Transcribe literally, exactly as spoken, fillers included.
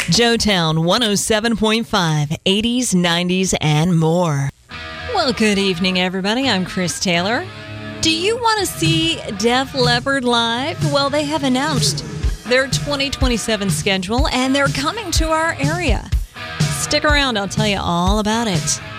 Joetown one oh seven point five, eighties, nineties, and more. Well, good evening, everybody. I'm Chris Taylor. Do you want to see Def Leppard live? Well, they have announced their twenty twenty-seven schedule, and they're coming to our area. Stick around. I'll tell you all about it.